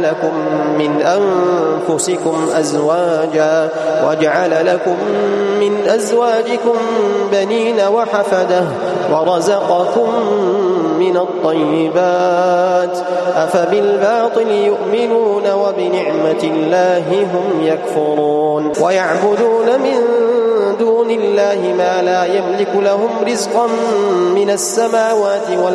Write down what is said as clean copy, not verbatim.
لكم من أنفسكم أزواجا وجعل لكم من أزواجكم بنين وحفدة ورزقكم من الطيبات أفبالباطل يؤمنون وبنعمة الله هم يكفرون ويعبدون من دون الله ما لا يملك لهم رزقا من السماوات